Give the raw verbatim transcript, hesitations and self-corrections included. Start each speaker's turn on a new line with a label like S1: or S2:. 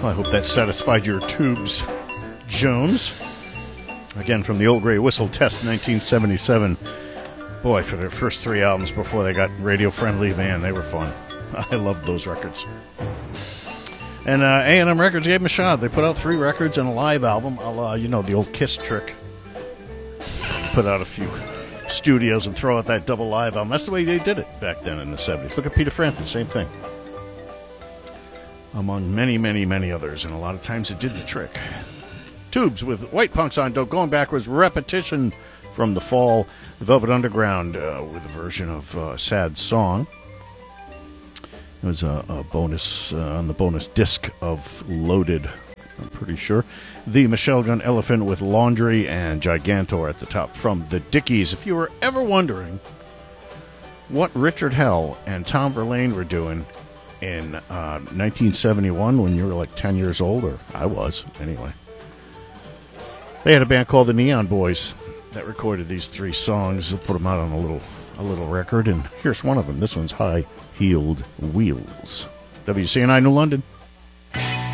S1: I hope that satisfied your tubes, Jones. Again, from the Old Grey Whistle Test, nineteen seventy-seven. Boy, for their first three albums before they got radio-friendly, man, they were fun. I loved those records. And uh, A and M Records gave them a shot. They put out three records and a live album, a la, you know, the old Kiss trick. Put out a few studios and throw out that double live album. That's the way they did it back then in the seventies. Look at Peter Frampton, same thing. Among many, many, many others, and a lot of times it did the trick. Tubes with White Punks on Dope, going backwards, Repetition from the Fall, the Velvet Underground uh, with a version of uh, Sad Song. It was a, a bonus uh, on the bonus disc of Loaded, I'm pretty sure. The Michelle Gun Elephant with Laundry and Gigantor at the top from the Dickies. If you were ever wondering what Richard Hell and Tom Verlaine were doing in uh, nineteen seventy-one when you were like ten years old, or I was anyway, they had a band called the Neon Boys that recorded these three songs. They put them out on a little a little record, and here's one of them. This one's High Heeled Wheels. W C N I New London.